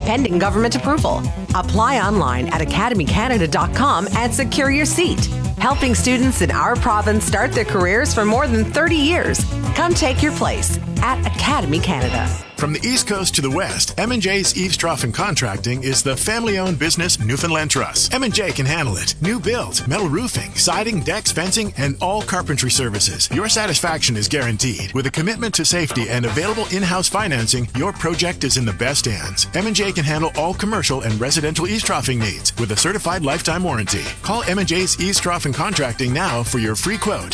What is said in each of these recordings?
pending government approval. Apply online at academycanada.com and secure your seat. Helping students in our province start their careers for more than 30 years. Come take your place at Academy Canada. From the East Coast to the West, M&J's Eaves Trough Contracting is the family-owned business Newfoundland Trust. M&J can handle it. New builds, metal roofing, siding, decks, fencing, and all carpentry services. Your satisfaction is guaranteed. With a commitment to safety and available in-house financing, your project is in the best hands. M&J can handle all commercial and residential eavesdroughing needs with a certified lifetime warranty. Call M&J's Eaves Trough Contracting now for your free quote.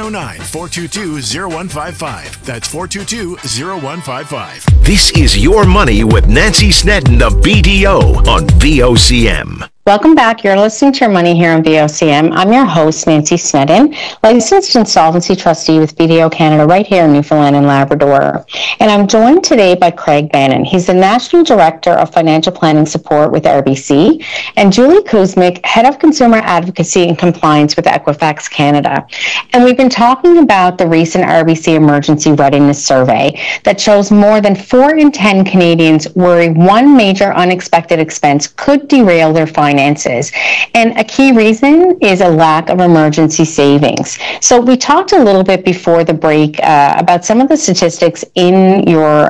709-422-0155. That's 422-0155. This is Your Money with Nancy Snedden of BDO on VOCM. Welcome back. You're listening to Your Money here on VOCM. I'm your host, Nancy Snedden, licensed insolvency trustee with BDO Canada right here in Newfoundland and Labrador. And I'm joined today by Craig Bannon. He's the National Director of Financial Planning Support with RBC, and Julie Kuzmic, Head of Consumer Advocacy and Compliance with Equifax Canada. And we've been talking about the recent RBC Emergency Readiness Survey that shows more than 4 in 10 Canadians worry one major unexpected expense could derail their finances. And a key reason is a lack of emergency savings. So we talked a little bit before the break about some of the statistics in your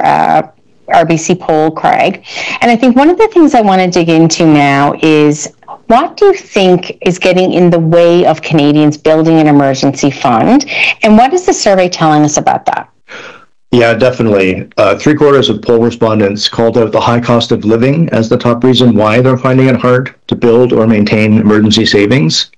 RBC poll, Craig. And I think one of the things I want to dig into now is, what do you think is getting in the way of Canadians building an emergency fund? And what is the survey telling us about that? Yeah, definitely. 3/4 of poll respondents called out the high cost of living as the top reason why they're finding it hard to build or maintain emergency savings.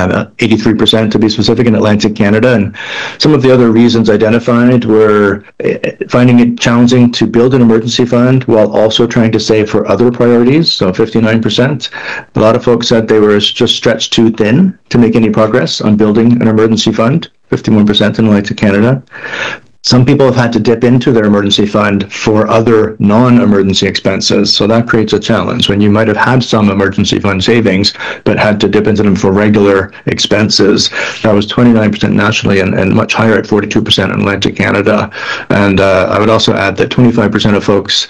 83% to be specific in Atlantic Canada. And some of the other reasons identified were finding it challenging to build an emergency fund while also trying to save for other priorities. So 59%. A lot of folks said they were just stretched too thin to make any progress on building an emergency fund. 51% in Atlantic Canada. Some people have had to dip into their emergency fund for other non-emergency expenses, so that creates a challenge when you might have had some emergency fund savings but had to dip into them for regular expenses. That was 29% nationally and much higher at 42% in Atlantic Canada. And I would also add that 25% of folks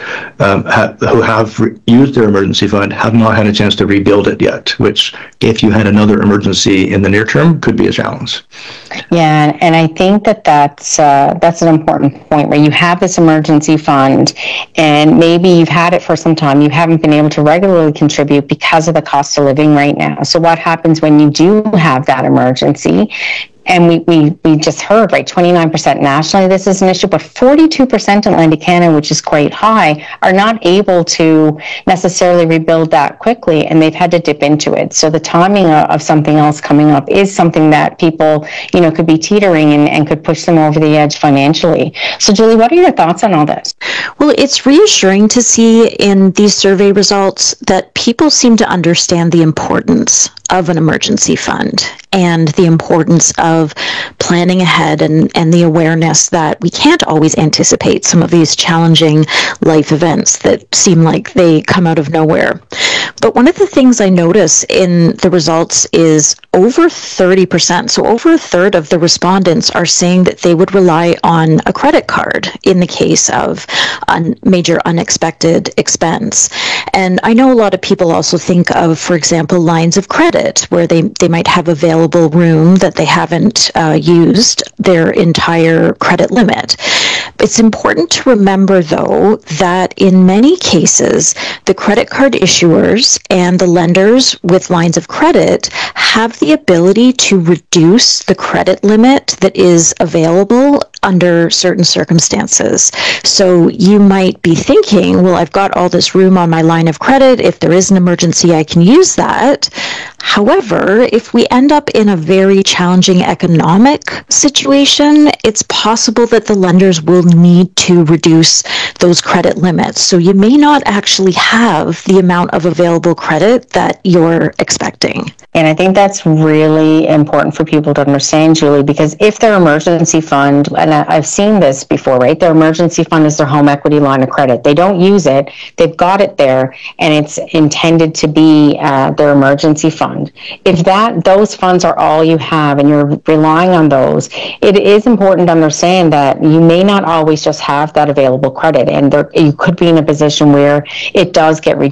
who have used their emergency fund have not had a chance to rebuild it yet, which, if you had another emergency in the near term, could be a challenge. Yeah, and I think that's an important point, where you have this emergency fund and maybe you've had it for some time, you haven't been able to regularly contribute because of the cost of living right now. So what happens when you do have that emergency? And we just heard, right, 29% nationally, this is an issue, but 42% in Atlantic Canada, which is quite high, are not able to necessarily rebuild that quickly, and they've had to dip into it. So the timing of something else coming up is something that people, could be teetering and could push them over the edge financially. So Julie, what are your thoughts on all this? Well, it's reassuring to see in these survey results that people seem to understand the importance of an emergency fund and the importance of planning ahead and the awareness that we can't always anticipate some of these challenging life events that seem like they come out of nowhere. But one of the things I notice in the results is over 30%, so over a third of the respondents are saying that they would rely on a credit card in the case of a major unexpected expense. And I know a lot of people also think of, for example, lines of credit, where they might have available room that they haven't used their entire credit limit. It's important to remember, though, that in many cases, the credit card issuers and the lenders with lines of credit have the ability to reduce the credit limit that is available under certain circumstances. So you might be thinking, well, I've got all this room on my line of credit. If there is an emergency, I can use that. However, if we end up in a very challenging economic situation, it's possible that the lenders will need to reduce those credit limits. So you may not actually have the amount of available credit that you're expecting. And I think that's really important for people to understand, Julie, because if their emergency fund, and I've seen this before, right? Their emergency fund is their home equity line of credit. They don't use it. They've got it there, and it's intended to be their emergency fund. If those funds are all you have and you're relying on those, it is important to understand that you may not always just have that available credit, and you could be in a position where it does get